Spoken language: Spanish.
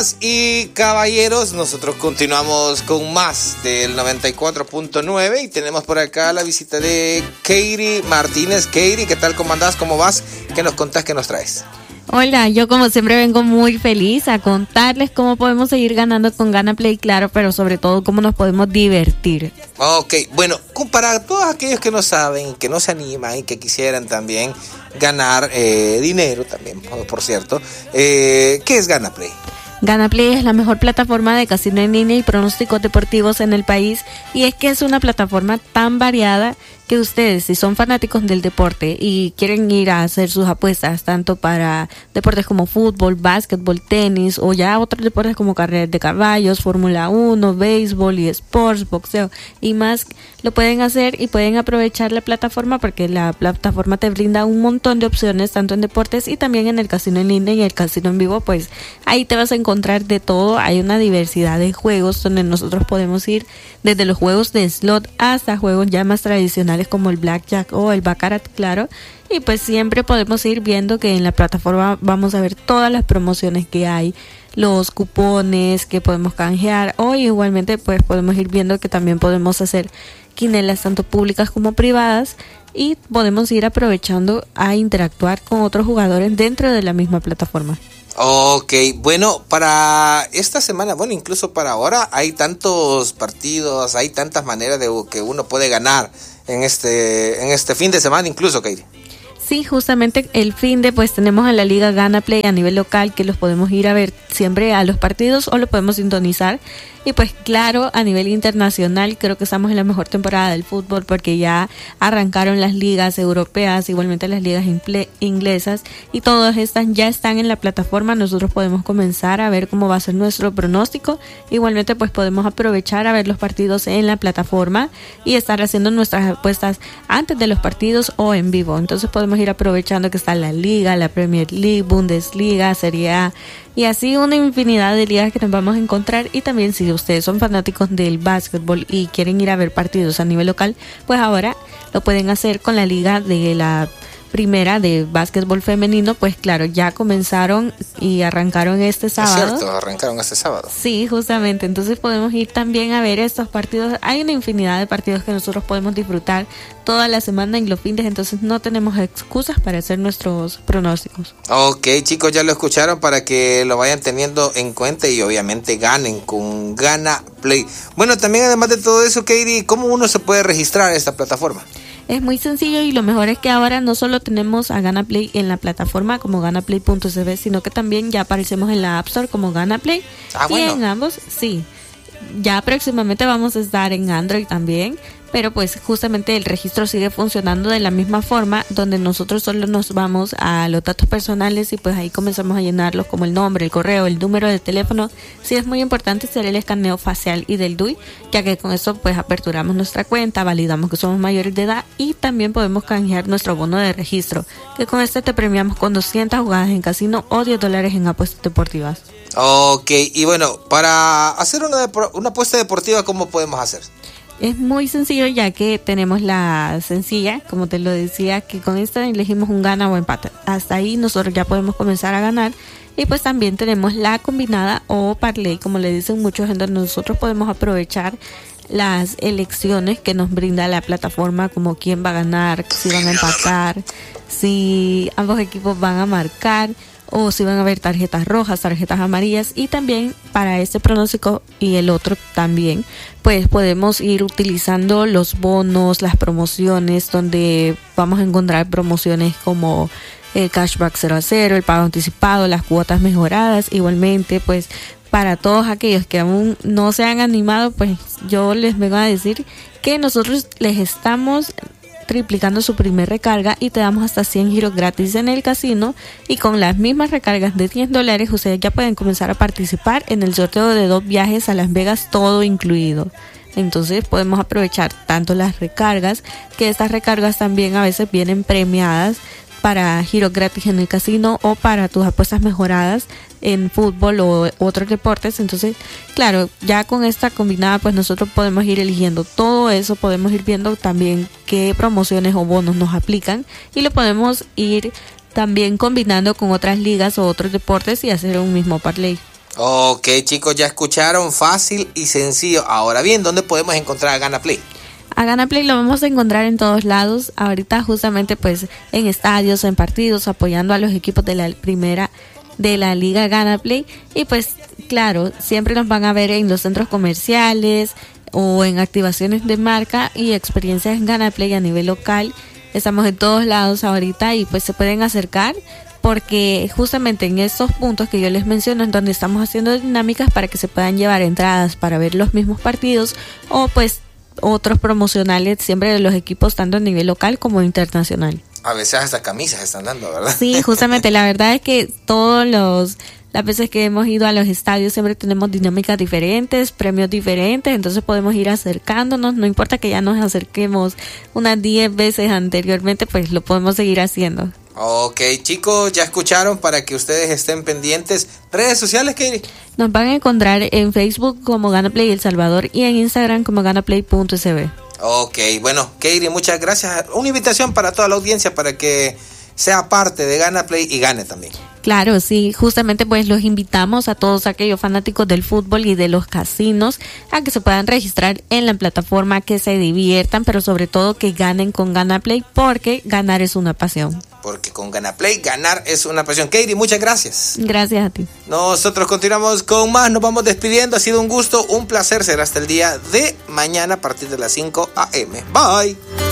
Y caballeros, nosotros continuamos con más del 94.9 y tenemos por acá la visita de Katie Martínez. Katie, ¿qué tal? ¿Cómo andás? ¿Cómo vas? ¿Qué nos contás? ¿Qué nos traes? Hola, yo como siempre vengo muy feliz a contarles cómo podemos seguir ganando con GanaPlay, claro, pero sobre todo cómo nos podemos divertir. Ok, bueno, para todos aquellos que no saben, que no se animan y que quisieran también ganar dinero también, por cierto, ¿qué es GanaPlay? GanaPlay es la mejor plataforma de casino en línea y pronósticos deportivos en el país, y es que es una plataforma tan variada que ustedes, si son fanáticos del deporte y quieren ir a hacer sus apuestas tanto para deportes como fútbol, básquetbol, tenis o ya otros deportes como carreras de caballos, Fórmula 1, béisbol y sports, boxeo y más, lo pueden hacer y pueden aprovechar la plataforma porque la plataforma te brinda un montón de opciones tanto en deportes y también en el casino en línea y el casino en vivo. Pues ahí te vas a encontrar de todo. Hay una diversidad de juegos donde nosotros podemos ir desde los juegos de slot hasta juegos ya más tradicionales como el blackjack o el baccarat, claro, y pues siempre podemos ir viendo que en la plataforma vamos a ver todas las promociones que hay, los cupones que podemos canjear, o igualmente pues podemos ir viendo que también podemos hacer quinelas tanto públicas como privadas y podemos ir aprovechando a interactuar con otros jugadores dentro de la misma plataforma. Ok, bueno, para esta semana, bueno, incluso para ahora, hay tantos partidos, hay tantas maneras de que uno puede ganar en este fin de semana incluso, Katie. Sí, justamente el fin de pues tenemos a la Liga GanaPlay a nivel local, que los podemos ir a ver siempre a los partidos o lo podemos sintonizar. Y pues claro, a nivel internacional creo que estamos en la mejor temporada del fútbol porque ya arrancaron las ligas europeas, igualmente las ligas inglesas, y todas estas ya están en la plataforma. Nosotros podemos comenzar a ver cómo va a ser nuestro pronóstico. Igualmente pues podemos aprovechar a ver los partidos en la plataforma y estar haciendo nuestras apuestas antes de los partidos o en vivo. Entonces podemos ir aprovechando que está la Liga, la Premier League, Bundesliga, Serie A y así una infinidad de ligas que nos vamos a encontrar. Y también si ustedes son fanáticos del básquetbol y quieren ir a ver partidos a nivel local, pues ahora lo pueden hacer con la liga de la primera de básquetbol femenino. Pues claro, ya comenzaron y arrancaron este sábado. Es cierto, arrancaron este sábado. Sí, justamente, entonces podemos ir también a ver estos partidos. Hay una infinidad de partidos que nosotros podemos disfrutar toda la semana en los fines, entonces no tenemos excusas para hacer nuestros pronósticos. Ok, chicos, ya lo escucharon para que lo vayan teniendo en cuenta y obviamente ganen con GanaPlay. Bueno, también además de todo eso, Katie, ¿cómo uno se puede registrar a esta plataforma? Es muy sencillo y lo mejor es que ahora no solo tenemos a GanaPlay en la plataforma como ganaplay.cb, sino que también ya aparecemos en la App Store como GanaPlay. Y bueno, en ambos, sí. Ya próximamente vamos a estar en Android también, pero pues justamente el registro sigue funcionando de la misma forma, donde nosotros solo nos vamos a los datos personales y pues ahí comenzamos a llenarlos como el nombre, el correo, el número de teléfono. Sí, es muy importante hacer el escaneo facial y del DUI, ya que con eso pues aperturamos nuestra cuenta, validamos que somos mayores de edad y también podemos canjear nuestro bono de registro, que con este te premiamos con 200 jugadas en casino o $10 en apuestas deportivas. Ok, y bueno, para hacer una apuesta deportiva, ¿cómo podemos hacer? Es muy sencillo, ya que tenemos la sencilla, como te lo decía, que con esta elegimos un gana o empate. Hasta ahí nosotros ya podemos comenzar a ganar. Y pues también tenemos la combinada o parlay, como le dicen muchos, en donde nosotros podemos aprovechar las elecciones que nos brinda la plataforma, como quién va a ganar, si van a empatar, si ambos equipos van a marcar, o si van a haber tarjetas rojas, tarjetas amarillas. Y también para este pronóstico y el otro también, pues podemos ir utilizando los bonos, las promociones, donde vamos a encontrar promociones como el cashback 0-0, el pago anticipado, las cuotas mejoradas. Igualmente, pues para todos aquellos que aún no se han animado, pues yo les vengo a decir que nosotros les estamos triplicando su primer recarga y te damos hasta 100 giros gratis en el casino, y con las mismas recargas de $10 ustedes ya pueden comenzar a participar en el sorteo de 2 viajes a Las Vegas, todo incluido. Entonces podemos aprovechar tanto las recargas, que estas recargas también a veces vienen premiadas para giros gratis en el casino o para tus apuestas mejoradas en fútbol o otros deportes. Entonces, claro, ya con esta combinada pues nosotros podemos ir eligiendo todo eso, podemos ir viendo también qué promociones o bonos nos aplican y lo podemos ir también combinando con otras ligas o otros deportes y hacer un mismo parlay. Ok, chicos, ya escucharon, fácil y sencillo. Ahora bien, ¿dónde podemos encontrar a GanaPlay? A GanaPlay lo vamos a encontrar en todos lados, ahorita justamente pues en estadios, en partidos, apoyando a los equipos de la primera de la liga GanaPlay. Y pues claro, siempre nos van a ver en los centros comerciales o en activaciones de marca y experiencias en GanaPlay a nivel local. Estamos en todos lados ahorita y pues se pueden acercar, porque justamente en estos puntos que yo les menciono es donde estamos haciendo dinámicas para que se puedan llevar entradas para ver los mismos partidos o pues otros promocionales siempre de los equipos tanto a nivel local como internacional. A veces hasta camisas están dando, ¿verdad? Sí, justamente, la verdad es que las veces que hemos ido a los estadios siempre tenemos dinámicas diferentes, premios diferentes, entonces podemos ir acercándonos, no importa que ya nos acerquemos unas 10 veces anteriormente, pues lo podemos seguir haciendo. Ok, chicos, ya escucharon, para que ustedes estén pendientes. ¿Redes sociales, Katie? Nos van a encontrar en Facebook como GanaPlay El Salvador y en Instagram como ganaplay.sb. Ok, bueno, Katie, muchas gracias. Una invitación para toda la audiencia para que sea parte de GanaPlay y gane también. Claro, sí, justamente pues los invitamos a todos aquellos fanáticos del fútbol y de los casinos a que se puedan registrar en la plataforma, que se diviertan, pero sobre todo que ganen con GanaPlay, porque ganar es una pasión. Porque con GanaPlay ganar es una pasión. Katie, muchas gracias. Gracias a ti. Nosotros continuamos con más, nos vamos despidiendo. Ha sido un gusto, un placer. Será hasta el día de mañana a partir de las 5 a.m. Bye.